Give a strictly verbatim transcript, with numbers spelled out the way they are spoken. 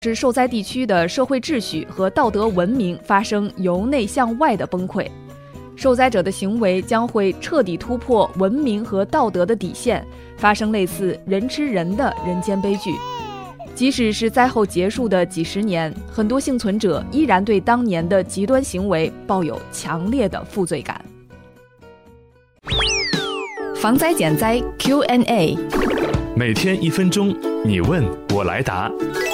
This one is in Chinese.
使受灾地区的社会秩序和道德文明发生由内向外的崩溃。受灾者的行为将会彻底突破文明和道德的底线，发生类似人吃人的人间悲剧。即使是灾后结束的几十年，很多幸存者依然对当年的极端行为抱有强烈的负罪感。防灾减灾 Q and A， 每天一分钟，你问我来答。